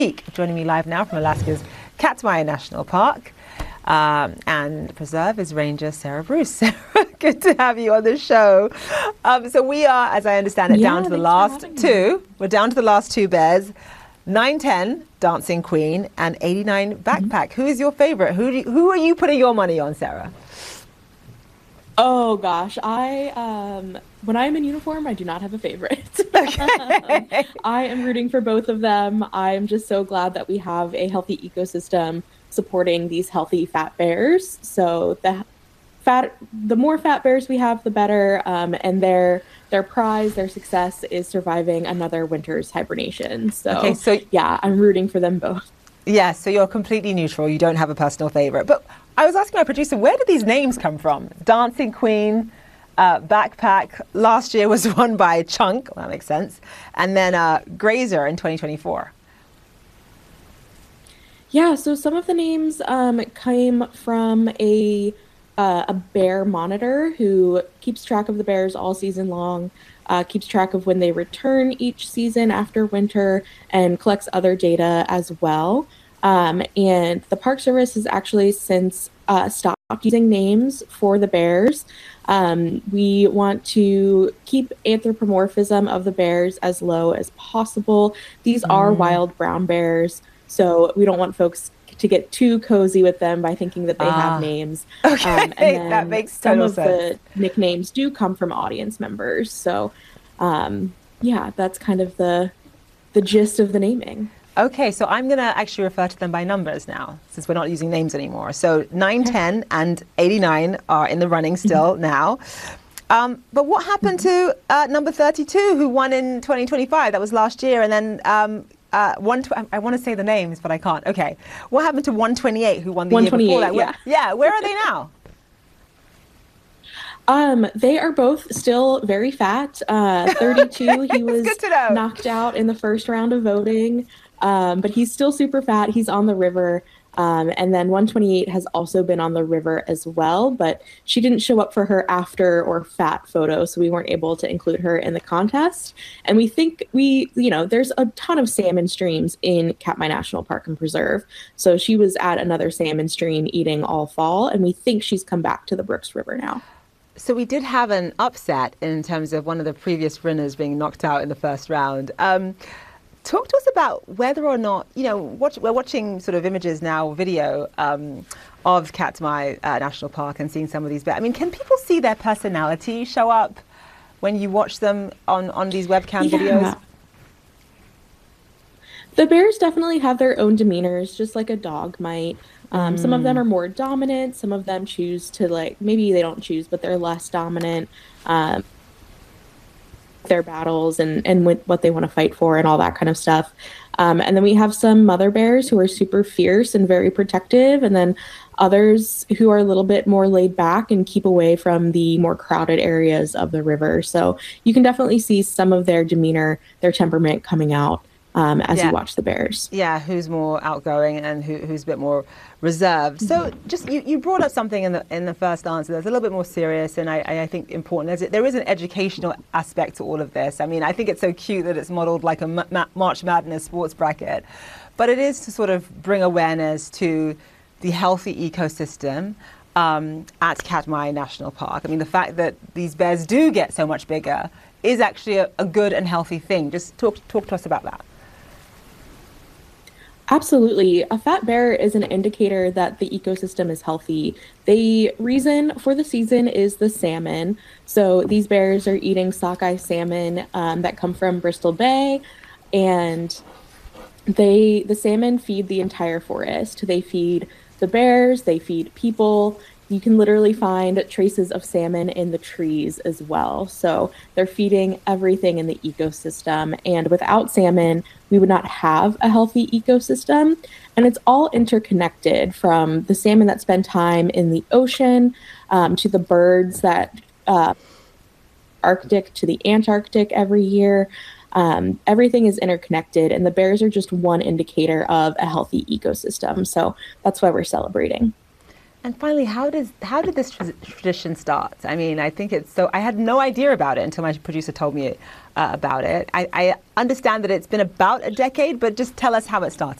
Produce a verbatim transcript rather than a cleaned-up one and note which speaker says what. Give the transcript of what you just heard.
Speaker 1: Joining me live now from Alaska's Katmai National Park um, and Preserve is Ranger Sarah Bruce. Sarah, good to have you on the show. Um, so we are, as I understand it,
Speaker 2: yeah,
Speaker 1: down to the last two. Me. We're down to the last two bears. nine ten, Dancing Queen, and eighty-nine, Backpack. Mm-hmm. Who is your favorite? Who, do you, who are you putting your money on, Sarah?
Speaker 2: Oh gosh, I um, when I'm in uniform, I do not have a favorite. Okay. um, I am rooting for both of them. I'm just so glad that we have a healthy ecosystem supporting these healthy fat bears. So the fat, the more fat bears we have, the better. Um, and their their prize, their success is surviving another winter's hibernation. So, okay, so yeah, I'm rooting for them both.
Speaker 1: Yeah, so you're completely neutral. You don't have a personal favorite. But I was asking my producer, where did these names come from? Dancing Queen, uh, Backpack. Last year was won by Chunk. Well, that makes sense. And then uh, Grazer in twenty twenty-four.
Speaker 2: Yeah, so some of the names um, came from a uh, a bear monitor who keeps track of the bears all season long, uh, keeps track of when they return each season after winter, and collects other data as well. Um, and the Park Service has actually since uh, stopped using names for the bears. Um, we want to keep anthropomorphism of the bears as low as possible. These mm. are wild brown bears, so we don't want folks to get too cozy with them by thinking that they ah. have names.
Speaker 1: Okay, um, and then that makes total
Speaker 2: some of sense. The nicknames do come from audience members. So, um, yeah, that's kind of the the gist of the naming.
Speaker 1: Okay, so I'm going to actually refer to them by numbers now, since we're not using names anymore. So nine ten and eighty-nine are in the running still mm-hmm. now. Um, but what happened mm-hmm. to uh, number thirty-two, who won in twenty twenty-five? That was last year. And then um, uh, one tw- I want to say the names, but I can't. Okay. What happened to one twenty-eight, who won the year before that?
Speaker 2: Yeah.
Speaker 1: Where, yeah, where are they now?
Speaker 2: Um, they are both still very fat. Uh, thirty-two, he was knocked out in the first round of voting. Um, but he's still super fat. He's on the river. Um, and then one twenty-eight has also been on the river as well, but she didn't show up for her after or fat photo, so we weren't able to include her in the contest. And we think we, you know, there's a ton of salmon streams in Katmai National Park and Preserve. So she was at another salmon stream eating all fall, and we think she's come back to the Brooks River now.
Speaker 1: So we did have an upset in terms of one of the previous runners being knocked out in the first round. Um, Talk to us about whether or not, you know, watch, we're watching sort of images now, video um, of Katmai uh, National Park and seeing some of these bears. I mean, can people see their personality show up when you watch them on, on these webcam yeah. videos?
Speaker 2: The bears definitely have their own demeanors, just like a dog might. Um, mm. Some of them are more dominant. Some of them choose to, like, maybe they don't choose, but they're less dominant. Um, their battles and, and what they want to fight for and all that kind of stuff. Um, and then we have some mother bears who are super fierce and very protective, and then others who are a little bit more laid back and keep away from the more crowded areas of the river. So you can definitely see some of their demeanor, their temperament coming out um, as yeah. you watch the bears.
Speaker 1: Yeah, who's more outgoing and who, who's a bit more reserved. Mm-hmm. So just you, you brought up something in the in the first answer that's a little bit more serious and I, I think important. There's, there is an educational aspect to all of this. I mean, I think it's so cute that it's modeled like a ma- March Madness sports bracket, but it is to sort of bring awareness to the healthy ecosystem um, at Katmai National Park. I mean, the fact that these bears do get so much bigger is actually a, a good and healthy thing. Just talk talk to us about that.
Speaker 2: Absolutely. A fat bear is an indicator that the ecosystem is healthy. The reason for the season is the salmon. So these bears are eating sockeye salmon um, that come from Bristol Bay, and they the salmon feed the entire forest. They feed the bears, they feed people. You can literally find traces of salmon in the trees as well. So they're feeding everything in the ecosystem. And without salmon, we would not have a healthy ecosystem. And it's all interconnected, from the salmon that spend time in the ocean um, to the birds that uh, Arctic to the Antarctic every year. Um, everything is interconnected, and the bears are just one indicator of a healthy ecosystem. So that's why we're celebrating.
Speaker 1: And finally, how does how did this tra- tradition start? I mean, I think it's so. I had no idea about it until my producer told me uh, about it. I, I understand that it's been about a decade, but just tell us how it started.